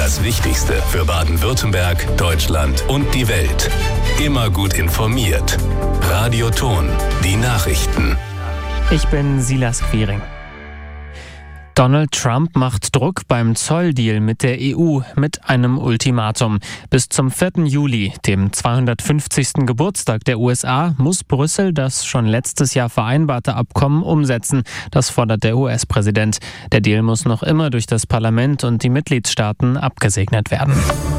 Das Wichtigste für Baden-Württemberg, Deutschland und die Welt. Immer gut informiert. Radio Thon, die Nachrichten. Ich bin Silas Quiring. Donald Trump macht Druck beim Zolldeal mit der EU mit einem Ultimatum. Bis zum 4. Juli, dem 250. Geburtstag der USA, muss Brüssel das schon letztes Jahr vereinbarte Abkommen umsetzen. Das fordert der US-Präsident. Der Deal muss noch immer durch das Parlament und die Mitgliedstaaten abgesegnet werden.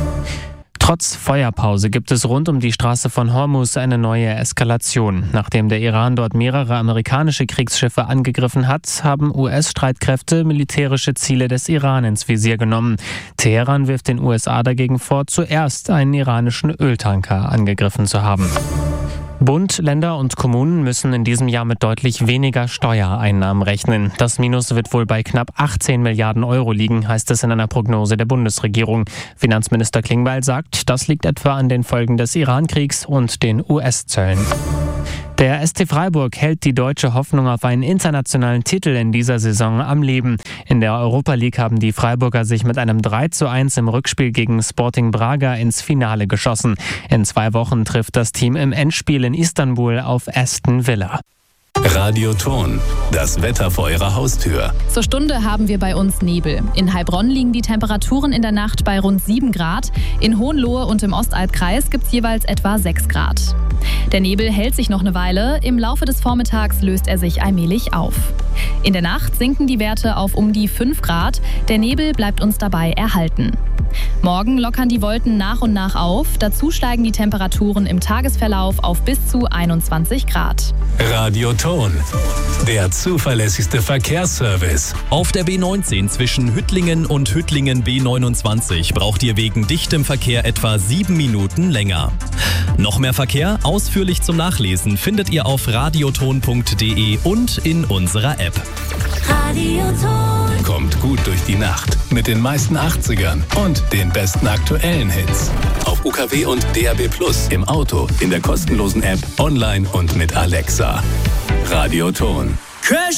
Trotz Feuerpause gibt es rund um die Straße von Hormuz eine neue Eskalation. Nachdem der Iran dort mehrere amerikanische Kriegsschiffe angegriffen hat, haben US-Streitkräfte militärische Ziele des Iran ins Visier genommen. Teheran wirft den USA dagegen vor, zuerst einen iranischen Öltanker angegriffen zu haben. Bund, Länder und Kommunen müssen in diesem Jahr mit deutlich weniger Steuereinnahmen rechnen. Das Minus wird wohl bei knapp 18 Milliarden Euro liegen, heißt es in einer Prognose der Bundesregierung. Finanzminister Klingbeil sagt, das liegt etwa an den Folgen des Iran-Kriegs und den US-Zöllen. Der SC Freiburg hält die deutsche Hoffnung auf einen internationalen Titel in dieser Saison am Leben. In der Europa League haben die Freiburger sich mit einem 3:1 im Rückspiel gegen Sporting Braga ins Finale geschossen. In 2 Wochen trifft das Team im Endspiel in Istanbul auf Aston Villa. Radio Thon, das Wetter vor Ihrer Haustür. Zur Stunde haben wir bei uns Nebel. In Heilbronn liegen die Temperaturen in der Nacht bei rund 7 Grad. In Hohenlohe und im Ostalbkreis gibt es jeweils etwa 6 Grad. Der Nebel hält sich noch eine Weile. Im Laufe des Vormittags löst er sich allmählich auf. In der Nacht sinken die Werte auf um die 5 Grad. Der Nebel bleibt uns dabei erhalten. Morgen lockern die Wolken nach und nach auf. Dazu steigen die Temperaturen im Tagesverlauf auf bis zu 21 Grad. Radio Thon, der zuverlässigste Verkehrsservice. Auf der B19 zwischen Hüttlingen und Hüttlingen B29 braucht ihr wegen dichtem Verkehr etwa 7 Minuten länger. Noch mehr Verkehr, ausführlich zum Nachlesen, findet ihr auf radiothon.de und in unserer App. Radio Thon. Kommt gut durch die Nacht mit den meisten 80ern und den besten aktuellen Hits. Auf UKW und DAB+ im Auto, in der kostenlosen App, online und mit Alexa. Radio Thon.